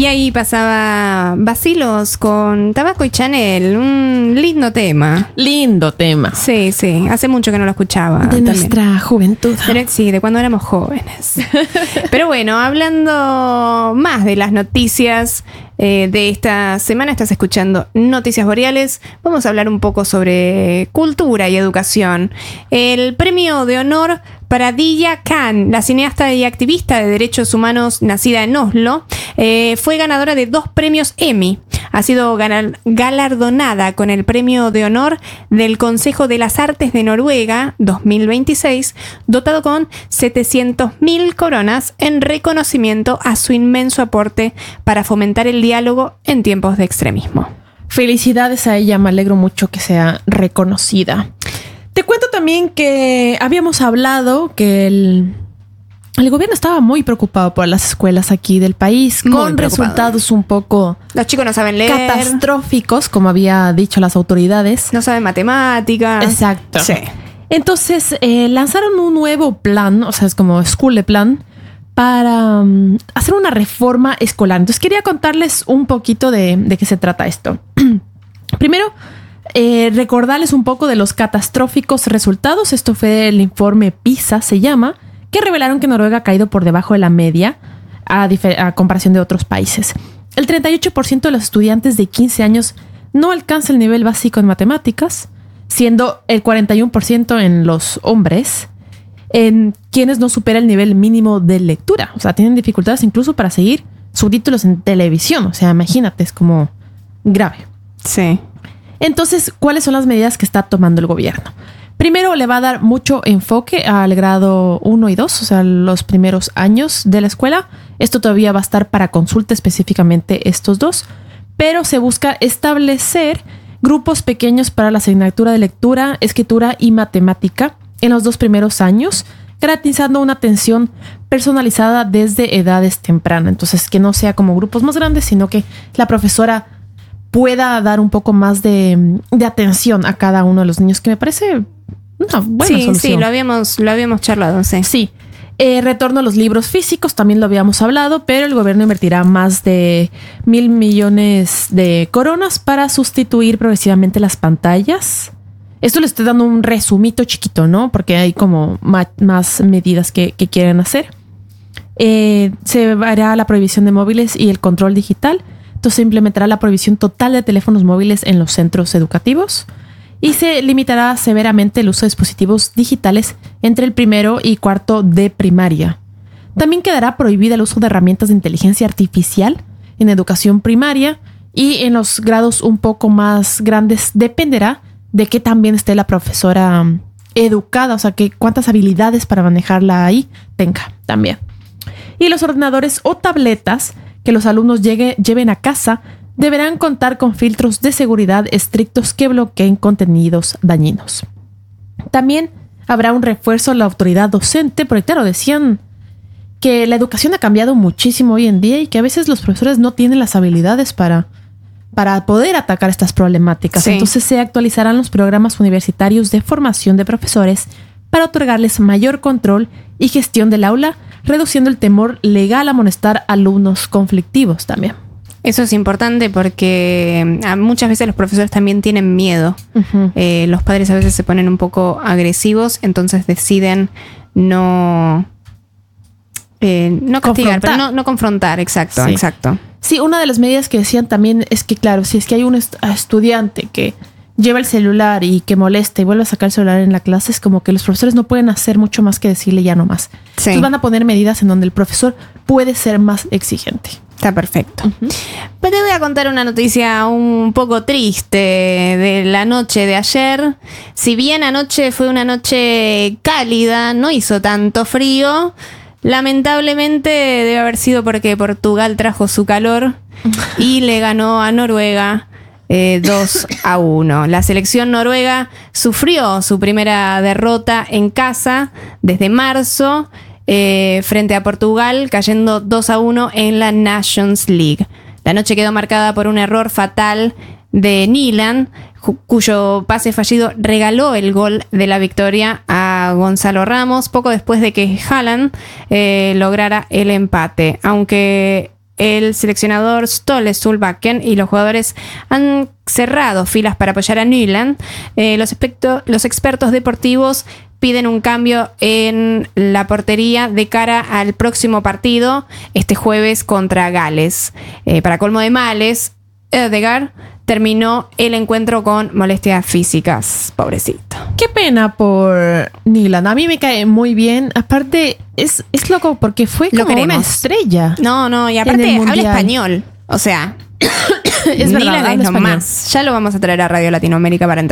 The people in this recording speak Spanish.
Y ahí pasaba Vacilos con Tabaco y Chanel. Un lindo tema. Lindo tema. Sí, sí. Hace mucho que no lo escuchaba. De también. nuestra juventud. Sí, de cuando éramos jóvenes. Pero bueno, hablando más de las noticias de esta semana, estás escuchando Noticias Boreales. Vamos a hablar un poco sobre cultura y educación. El premio de honor para Diya Khan, la cineasta y activista de derechos humanos nacida en Oslo, fue ganadora de 2 premios Emmy. Ha sido galardonada con el premio de honor del Consejo de las Artes de Noruega 2026, dotado con 700.000 coronas en reconocimiento a su inmenso aporte para fomentar el diálogo en tiempos de extremismo. Felicidades a ella, me alegro mucho que sea reconocida. Te cuento también que habíamos hablado que el gobierno estaba muy preocupado por las escuelas aquí del país, con resultados un poco... Los chicos no saben leer. Catastróficos, como había dicho las autoridades. No saben matemáticas. Exacto. Sí. Entonces, lanzaron un nuevo plan, o sea, es como School Plan, para hacer una reforma escolar. Entonces, quería contarles un poquito de qué se trata esto. Primero, recordarles un poco de los catastróficos resultados. Esto fue el informe PISA, se llama, que revelaron que Noruega ha caído por debajo de la media a comparación de otros países. El 38% de los estudiantes de 15 años no alcanza el nivel básico en matemáticas, siendo el 41% en los hombres, en quienes no supera el nivel mínimo de lectura. O sea, tienen dificultades incluso para seguir subtítulos en televisión. O sea, imagínate, es como grave. Sí. Entonces, ¿cuáles son las medidas que está tomando el gobierno? Primero, le va a dar mucho enfoque al grado 1 y 2, o sea, los primeros años de la escuela. Esto todavía va a estar para consulta específicamente estos dos, pero se busca establecer grupos pequeños para la asignatura de lectura, escritura y matemática en los 2 primeros años, garantizando una atención personalizada desde edades tempranas. Entonces, que no sea como grupos más grandes, sino que la profesora pueda dar un poco más de atención a cada uno de los niños, que me parece una buena solución. Sí, lo habíamos charlado, sí. Sí. Retorno a los libros físicos, también lo habíamos hablado, pero el gobierno invertirá más de 1.000 millones de coronas para sustituir progresivamente las pantallas. Esto le estoy dando un resumito chiquito, ¿no? Porque hay como más medidas que quieren hacer. Se hará la prohibición de móviles y el control digital. Entonces se implementará la prohibición total de teléfonos móviles en los centros educativos y se limitará severamente el uso de dispositivos digitales entre el 1º y 4º de primaria. También quedará prohibida el uso de herramientas de inteligencia artificial en educación primaria, y en los grados un poco más grandes dependerá de que también esté la profesora educada, o sea, que cuántas habilidades para manejarla ahí tenga también. Y los ordenadores o tabletas que los alumnos lleven a casa deberán contar con filtros de seguridad estrictos que bloqueen contenidos dañinos. También habrá un refuerzo a la autoridad docente, porque claro, decían que la educación ha cambiado muchísimo hoy en día y que a veces los profesores no tienen las habilidades para poder atacar estas problemáticas. Sí. Entonces se actualizarán los programas universitarios de formación de profesores para otorgarles mayor control y gestión del aula, reduciendo el temor legal a amonestar alumnos conflictivos también. Eso es importante porque muchas veces los profesores también tienen miedo. Uh-huh. Los padres a veces se ponen un poco agresivos, entonces deciden no castigar, pero no confrontar. Exacto, sí. Exacto. Sí, una de las medidas que decían también es que, claro, si es que hay un estudiante que lleva el celular y que molesta y vuelve a sacar el celular en la clase, es como que los profesores no pueden hacer mucho más que decirle ya no más. Sí. Entonces van a poner medidas en donde el profesor puede ser más exigente. Está perfecto. Uh-huh. Pero te voy a contar una noticia un poco triste de la noche de ayer. Si bien anoche fue una noche cálida, no hizo tanto frío, lamentablemente debe haber sido porque Portugal trajo su calor y le ganó a Noruega 2-1. La selección noruega sufrió su primera derrota en casa desde marzo frente a Portugal, cayendo 2-1 en la Nations League. La noche quedó marcada por un error fatal de Nyland, cuyo pase fallido regaló el gol de la victoria a Gonzalo Ramos poco después de que Haaland lograra el empate. Aunque el seleccionador Ståle Solbakken y los jugadores han cerrado filas para apoyar a Nyland. Los expertos deportivos piden un cambio en la portería de cara al próximo partido este jueves contra Gales. Para colmo de males, Ødegaard terminó el encuentro con molestias físicas. Pobrecito. Qué pena por Nyland. A mí me cae muy bien. Aparte, es loco porque fue como una estrella. No, y aparte habla español. O sea, es verdad, Nyland es lo más. Ya lo vamos a traer a Radio Latinoamérica para